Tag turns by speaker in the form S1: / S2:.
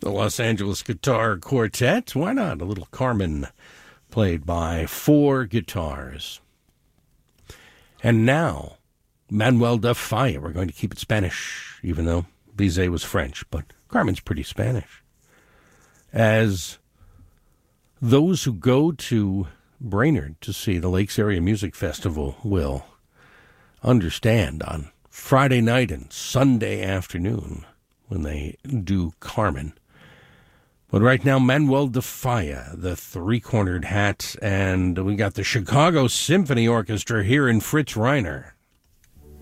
S1: The Los Angeles Guitar Quartet. Why not? A little Carmen played by four guitars. And now, Manuel de Falla. We're going to keep it Spanish, even though Bizet was French, but Carmen's pretty Spanish. As those who go to Brainerd to see the Lakes Area Music Festival will understand on Friday night and Sunday afternoon when they do Carmen. But right now, Manuel de Falla, the three-cornered hat, and we got the Chicago Symphony Orchestra here in Fritz Reiner.